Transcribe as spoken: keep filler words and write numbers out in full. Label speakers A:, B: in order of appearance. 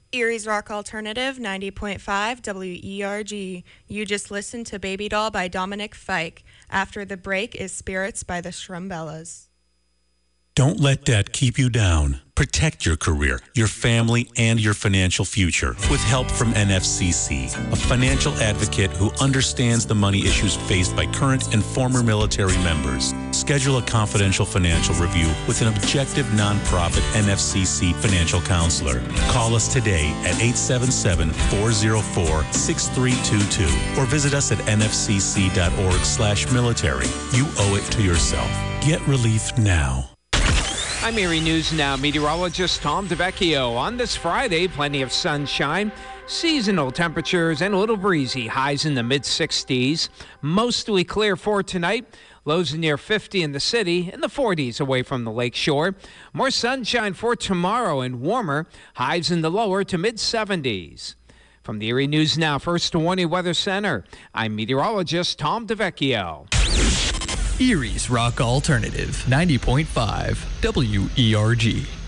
A: Erie's Rock Alternative, ninety point five W E R G. You just listened to Baby Doll by Dominic Fike. After the break is Spirits by the Shrumbellas.
B: Don't let debt keep you down. Protect your career, your family, and your financial future with help from N F C C, a financial advocate who understands the money issues faced by current and former military members. Schedule a confidential financial review with an objective nonprofit N F C C financial counselor. Call us today at eight seven seven, four zero four, six three two two or visit us at n f c c dot org slash military. You owe it to yourself. Get relief now.
C: I'm Erie News Now meteorologist Tom DeVecchio. On this Friday, plenty of sunshine, seasonal temperatures, and a little breezy. Highs in the mid sixties. Mostly clear for tonight. Lows near fifty in the city, in the forties away from the lake shore. More sunshine for tomorrow and warmer. Highs in the lower to mid seventies. From the Erie News Now First Warning Weather Center, I'm meteorologist Tom DeVecchio.
D: Erie's Rock Alternative, ninety point five W E R G.